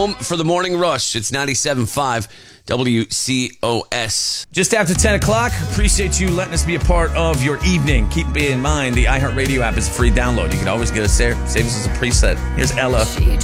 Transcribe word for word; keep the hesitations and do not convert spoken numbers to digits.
home for the morning rush. It's ninety-seven point five W C O S. Just after ten o'clock, appreciate you letting us be a part of your evening. Keep in mind, the iHeartRadio app is a free download. You can always get us there. Save us as a preset. Here's Ella.